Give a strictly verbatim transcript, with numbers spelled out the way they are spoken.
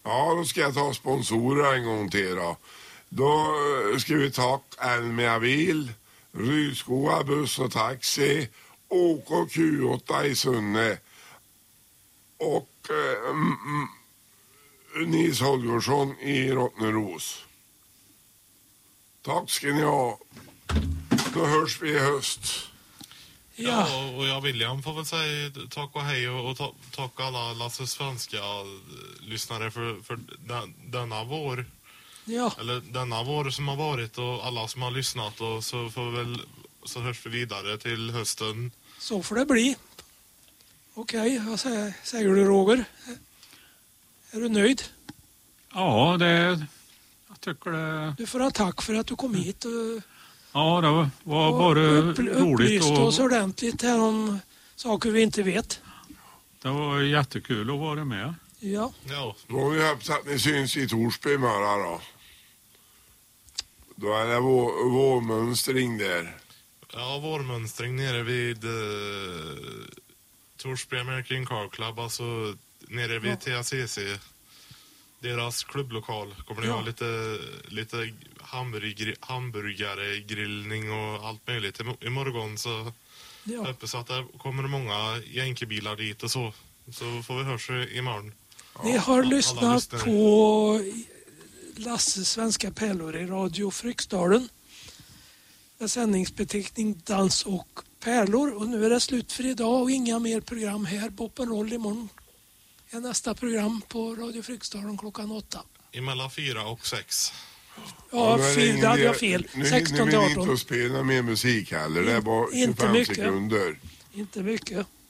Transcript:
Ja, då ska jag ta sponsorer en gång till då. Då ska vi ta Elmia Bil, Ryskoga buss och taxi, O K Q åtta i Sunne och eh, mm, Nils Holgersson i Rottneros. Tack ska ni ha. Då hörs vi i höst. Ja, ja och jag William får väl säga tack och hej och, och ta, tack alla Lasse Svenska lyssnare för, för den, denna vår. Ja. Eller denna vår som har varit och alla som har lyssnat och så får vi väl så hörs vi vidare till hösten. Så får det bli. Okej, vad säger, säger du Roger? Är du nöjd? Ja, det jag tycker det. Du får ha tack för att du kom hit. Och, ja, det var, var bara upp, roligt. Upplyst och, oss ordentligt här om saker vi inte vet. Det var jättekul att vara med. Ja. Ja. Då vi hoppas att ni syns i Torsby imorgon då. Då är det vår, vårmönstring där. Ja, vårmönstring nere vid eh, Torsby American Car Club, alltså nere vid ja. T A C C. Deras klubblokal. Kommer ni ja. ha lite, lite hamburger, hamburgargrillning och allt möjligt. Imorgon så ja. hoppas att det kommer många jänkebilar dit och så. Så får vi hörs imorgon. Ni har ja, lyssnat på Lasse Svenska Pärlor i Radio Fryksdalen. Med sändningsbeteckning Dans och Pärlor. Och nu är det slut för idag och inga mer program här. Boppenroll imorgon är nästa program på Radio Fryksdalen klockan åtta. Emellan fyra och sex. Ja, ja fel, det hade jag fel. sexton till arton. Nu hinner vi inte spela mer musik heller. Det är bara tjugofem mycket. sekunder. Inte mycket.